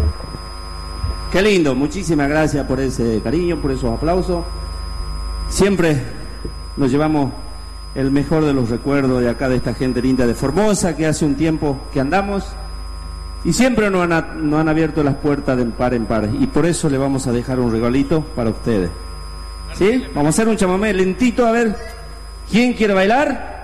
Qué lindo, muchísimas gracias por ese cariño, por esos aplausos. Siempre nos llevamos el mejor de los recuerdos de acá, de esta gente linda de Formosa, que hace un tiempo que andamos y siempre nos han abierto las puertas de par en par, y por eso le vamos a dejar un regalito para ustedes. ¿Sí? Vamos a hacer un chamamé lentito, a ver, ¿quién quiere bailar?